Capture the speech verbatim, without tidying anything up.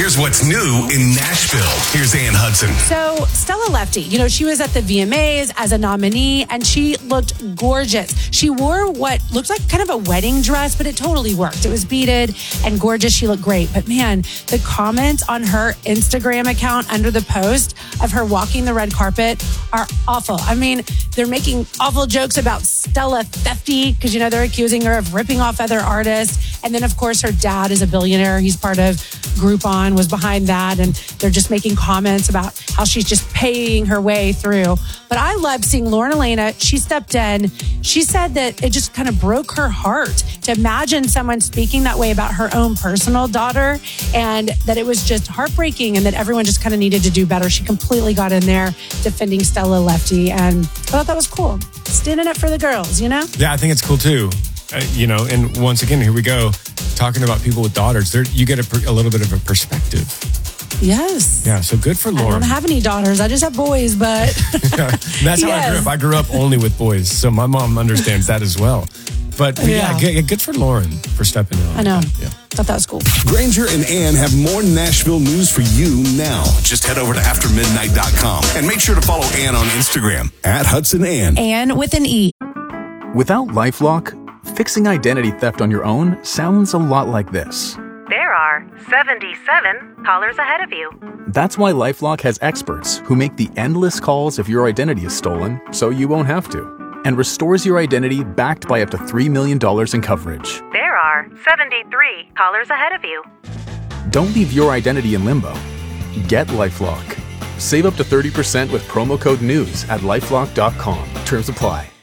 Here's what's new in Nashville. Here's Ann Hudson. So Stella Lefty, you know, she was at the V M As as a nominee, and she looked gorgeous. She wore what looked like kind of a wedding dress, but it totally worked. It was beaded and gorgeous. She looked great. But man, the comments on her Instagram account under the post of her walking the red carpet are awful. I mean, they're making awful jokes about Stella Thefty because, you know, they're accusing her of ripping off other artists. And then, of course, her dad is a billionaire. He's part of Groupon, was behind that. And they're just making comments about how she's just paying her way through. But I loved seeing Lauren Elena. She stepped in. She said that it just kind of broke her heart to imagine someone speaking that way about her own personal daughter, and that it was just heartbreaking and that everyone just kind of needed to do better. She completely got in there defending Stella Lefty, and I thought that was cool. Standing up for the girls, you know? Yeah, I think it's cool too. Uh, you know, and once again, here we go. Talking about people with daughters, there you get a, a little bit of a perspective. Yes. Yeah, so good for Lauren. I don't have any daughters. I just have boys, but... yeah, that's how yes. I grew up. I grew up only with boys, so my mom understands that as well. But yeah, yeah good, good for Lauren for stepping in. I know. Yeah. Thought that was cool. Granger and Ann have more Nashville news for you now. Just head over to after midnight dot com and make sure to follow Ann on Instagram at Hudson Ann. Ann with an E. Without LifeLock, fixing identity theft on your own sounds a lot like this. There are seventy-seven callers ahead of you. That's why LifeLock has experts who make the endless calls if your identity is stolen, so you won't have to, and restores your identity backed by up to three million dollars in coverage. There are seventy-three callers ahead of you. Don't leave your identity in limbo. Get LifeLock. Save up to thirty percent with promo code NEWS at lifelock dot com. Terms apply.